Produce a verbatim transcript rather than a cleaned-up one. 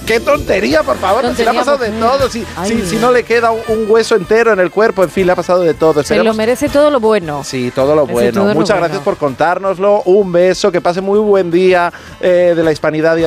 ¡Qué tontería, por favor! Tontería, si le ha pasado mujer. de todo, si, Ay, si, si no le queda un, un hueso entero en el cuerpo, en fin, le ha pasado de todo. Se Esperemos- lo merece todo lo bueno. Sí, todo lo Merece bueno. todo lo Muchas bueno. gracias por contárnoslo. Un beso, que pase muy buen día eh, de la hispanidad.